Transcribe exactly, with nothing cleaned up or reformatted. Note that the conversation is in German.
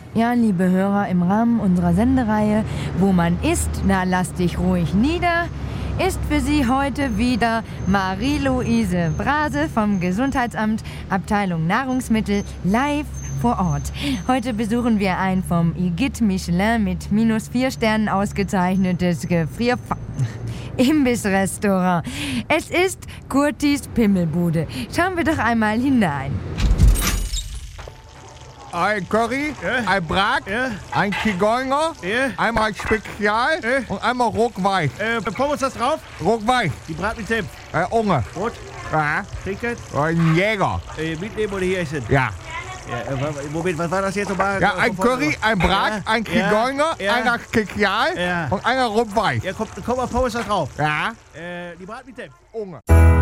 Ja, liebe Hörer, im Rahmen unserer Sendereihe Wo man isst, na lass dich ruhig nieder, ist für Sie heute wieder Marie-Louise Brase vom Gesundheitsamt, Abteilung Nahrungsmittel, live vor Ort. Heute besuchen wir ein vom Igitt Michelin mit minus vier Sternen ausgezeichnetes Gefrier... Imbissrestaurant. Es ist Kurtis Pimmelbude. Schauen wir doch einmal hinein. Ein Curry, Ja. ein Brat, Ja. ein Zigeuner, Ja. einmal Spezial Ja. und einmal Ruckweich. Äh, Pommes das drauf? Ruckweich, Die Brat mit Senf. äh, Unge. Rot, Ja, Trinkgeld, ein Jäger. äh, mitnehmen oder hier essen? Ja. Ja, äh, wa- Moment, was war das jetzt nochmal? Ja, ein Curry, ein Brat, Ja. ein Zigeuner, Ja. einer Spezial Ja. und einer Ruckweich. Ja, komm, komm mal Pommes das drauf. Ja, Äh, die Brat mit Senf. Unge.